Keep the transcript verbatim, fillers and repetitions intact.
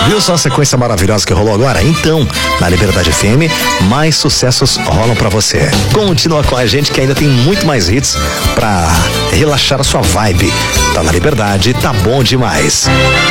Viu só a sequência maravilhosa que rolou agora? Então, na Liberdade F M, mais sucessos rolam pra você. Continua com a gente que ainda tem muito mais hits pra relaxar a sua vibe. Tá na Liberdade, tá bom demais.